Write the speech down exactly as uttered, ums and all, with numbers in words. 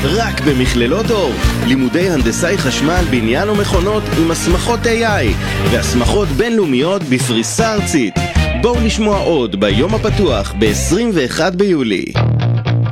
רק במכללות אור. לימודי הנדסאי חשמל, בניין ומכונות עם הסמכות איי איי והסמכות בינלאומיות בפריסה ארצית. בואו לשמוע עוד ביום הפתוח ב-עשרים ואחד ביולי.